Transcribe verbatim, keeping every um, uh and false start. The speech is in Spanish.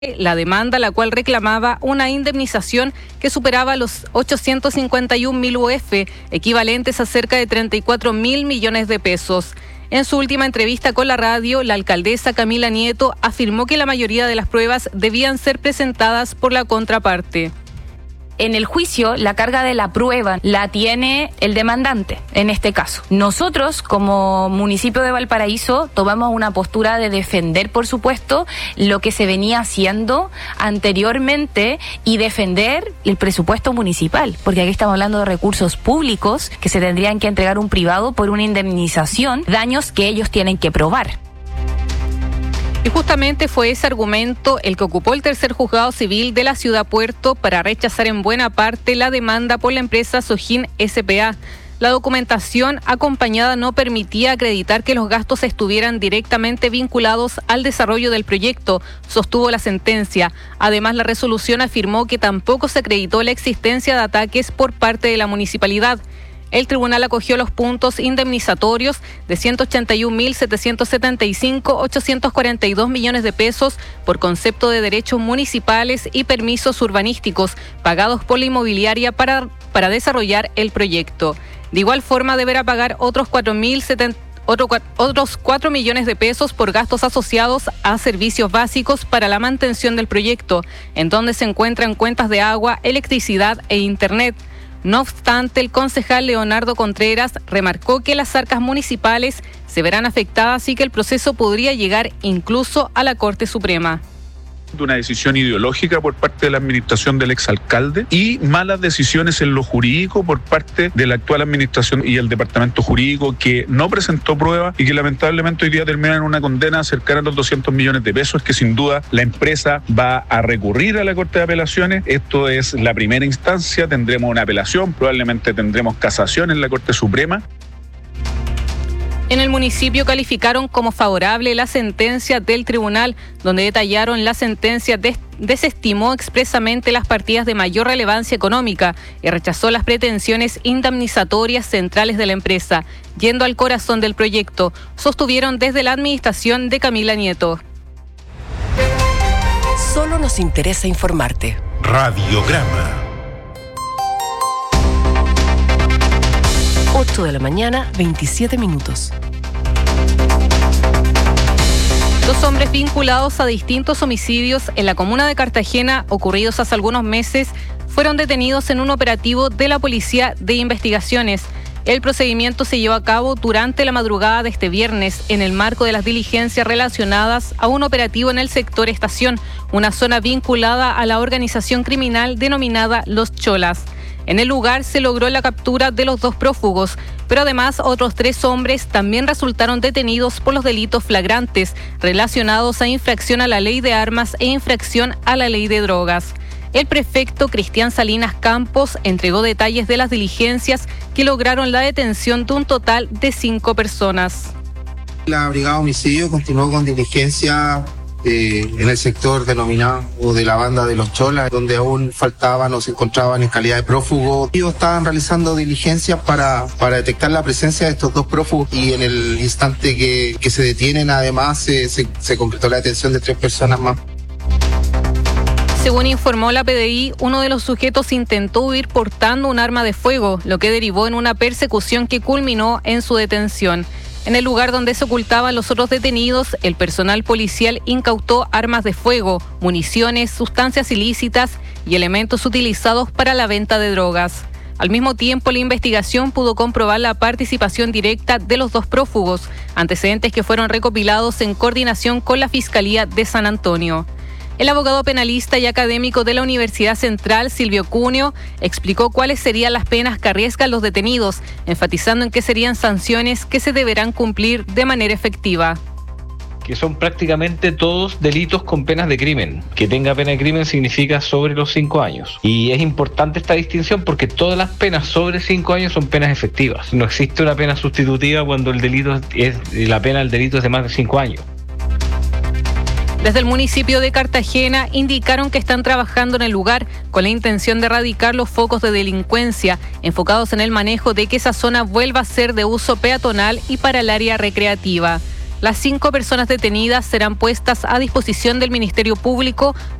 la demanda, la cual reclamaba una indemnización que superaba los ochocientos cincuenta y un mil U F, equivalentes a cerca de treinta y cuatro mil millones de pesos. En su última entrevista con la radio, la alcaldesa Camila Nieto afirmó que la mayoría de las pruebas debían ser presentadas por la contraparte. En el juicio, la carga de la prueba la tiene el demandante, en este caso. Nosotros, como municipio de Valparaíso, tomamos una postura de defender, por supuesto, lo que se venía haciendo anteriormente y defender el presupuesto municipal, porque aquí estamos hablando de recursos públicos que se tendrían que entregar a un privado por una indemnización, daños que ellos tienen que probar. Y justamente fue ese argumento el que ocupó el tercer juzgado civil de la ciudad Puerto para rechazar en buena parte la demanda por la empresa Sojin S P A. La documentación acompañada no permitía acreditar que los gastos estuvieran directamente vinculados al desarrollo del proyecto, sostuvo la sentencia. Además, la resolución afirmó que tampoco se acreditó la existencia de ataques por parte de la municipalidad. El tribunal acogió los puntos indemnizatorios de ciento ochenta y un mil setecientos setenta y cinco mil ochocientos cuarenta y dos millones de pesos por concepto de derechos municipales y permisos urbanísticos pagados por la inmobiliaria para, para desarrollar el proyecto. De igual forma, deberá pagar otros cuatro mil setenta Otro, otros cuatro millones de pesos por gastos asociados a servicios básicos para la mantención del proyecto, en donde se encuentran cuentas de agua, electricidad e internet. No obstante, el concejal Leonardo Contreras remarcó que las arcas municipales se verán afectadas y que el proceso podría llegar incluso a la Corte Suprema. Una decisión ideológica por parte de la administración del exalcalde y malas decisiones en lo jurídico por parte de la actual administración y el departamento jurídico que no presentó pruebas y que lamentablemente hoy día termina en una condena cercana a los doscientos millones de pesos que sin duda la empresa va a recurrir a la Corte de Apelaciones. Esto es la primera instancia, tendremos una apelación, probablemente tendremos casación en la Corte Suprema. En el municipio calificaron como favorable la sentencia del tribunal, donde detallaron la sentencia des- desestimó expresamente las partidas de mayor relevancia económica y rechazó las pretensiones indemnizatorias centrales de la empresa, yendo al corazón del proyecto, sostuvieron desde la administración de Camila Nieto. Solo nos interesa informarte. Radiograma. ocho de la mañana, veintisiete minutos. Dos hombres vinculados a distintos homicidios en la comuna de Cartagena, ocurridos hace algunos meses, fueron detenidos en un operativo de la Policía de Investigaciones. El procedimiento se llevó a cabo durante la madrugada de este viernes en el marco de las diligencias relacionadas a un operativo en el sector Estación, una zona vinculada a la organización criminal denominada Los Cholas. En el lugar se logró la captura de los dos prófugos, pero además otros tres hombres también resultaron detenidos por los delitos flagrantes relacionados a infracción a la ley de armas e infracción a la ley de drogas. El prefecto Cristian Salinas Campos entregó detalles de las diligencias que lograron la detención de un total de cinco personas. La Brigada Homicidio continuó con diligencia Eh, en el sector denominado de la banda de Los Cholas, donde aún faltaban o se encontraban en calidad de prófugos. Ellos estaban realizando diligencias para, para detectar la presencia de estos dos prófugos y en el instante que, que se detienen, además, se, se, se concretó la detención de tres personas más. Según informó la P D I, uno de los sujetos intentó huir portando un arma de fuego, lo que derivó en una persecución que culminó en su detención. En el lugar donde se ocultaban los otros detenidos, el personal policial incautó armas de fuego, municiones, sustancias ilícitas y elementos utilizados para la venta de drogas. Al mismo tiempo, la investigación pudo comprobar la participación directa de los dos prófugos, antecedentes que fueron recopilados en coordinación con la Fiscalía de San Antonio. El abogado penalista y académico de la Universidad Central, Silvio Cuneo, explicó cuáles serían las penas que arriesgan los detenidos, enfatizando en que serían sanciones que se deberán cumplir de manera efectiva. Que son prácticamente todos delitos con penas de crimen. Que tenga pena de crimen significa sobre los cinco años. Y es importante esta distinción porque todas las penas sobre cinco años son penas efectivas. No existe una pena sustitutiva cuando el delito es, la pena del delito es de más de cinco años. Desde el municipio de Cartagena indicaron que están trabajando en el lugar con la intención de erradicar los focos de delincuencia, enfocados en el manejo de que esa zona vuelva a ser de uso peatonal y para el área recreativa. Las cinco personas detenidas serán puestas a disposición del Ministerio Público